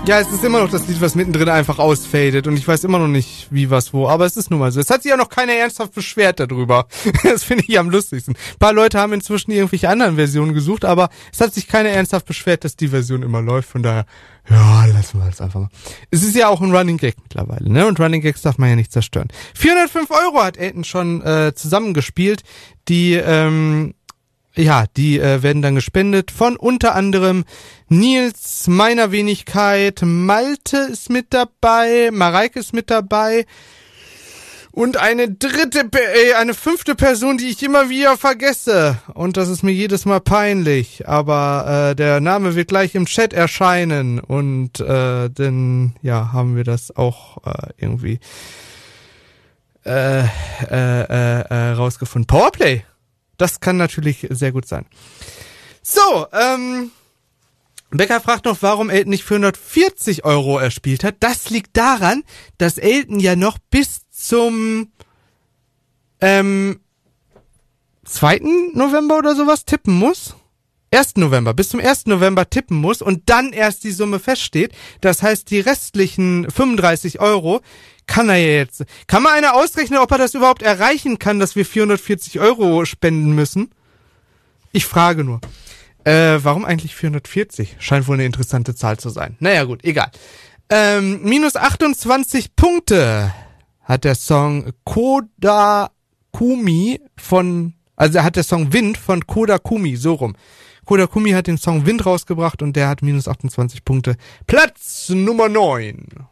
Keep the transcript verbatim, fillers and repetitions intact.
Ja, es ist immer noch das Lied, was mittendrin einfach ausfadet und ich weiß immer noch nicht, wie, was, wo, aber es ist nun mal so. Es hat sich ja noch keiner ernsthaft beschwert darüber. Das finde ich am lustigsten. Ein paar Leute haben inzwischen irgendwelche anderen Versionen gesucht, aber es hat sich keiner ernsthaft beschwert, dass die Version immer läuft, von daher, ja, lassen wir das einfach mal. Es ist ja auch ein Running Gag mittlerweile, ne, und Running Gags darf man ja nicht zerstören. vierhundertfünf Euro hat Elton schon äh, zusammengespielt, die, ähm, Ja, die äh, werden dann gespendet von unter anderem Nils, meiner Wenigkeit, Malte ist mit dabei, Mareike ist mit dabei und eine dritte, äh, eine fünfte Person, die ich immer wieder vergesse. Und das ist mir jedes Mal peinlich, aber äh, der Name wird gleich im Chat erscheinen und äh, dann, ja, haben wir das auch äh, irgendwie äh, äh, äh, äh, rausgefunden. Powerplay! Das kann natürlich sehr gut sein. So, ähm, Becker fragt noch, warum Elton nicht für hundertvierzig Euro erspielt hat. Das liegt daran, dass Elton ja noch bis zum ähm, zweiten November oder sowas tippen muss. ersten November, bis zum ersten November tippen muss und dann erst die Summe feststeht. Das heißt, die restlichen fünfunddreißig Euro kann er ja jetzt. Kann mal einer ausrechnen, ob er das überhaupt erreichen kann, dass wir vierhundertvierzig Euro spenden müssen? Ich frage nur. Äh, warum eigentlich vierhundertvierzig? Scheint wohl eine interessante Zahl zu sein. Naja gut, egal. Ähm, minus achtundzwanzig Punkte hat der Song Koda Kumi von, also hat der Song Wind von Koda Kumi, so rum. Koda Kumi hat den Song Wind rausgebracht und der hat minus achtundzwanzig Punkte. Platz Nummer neun.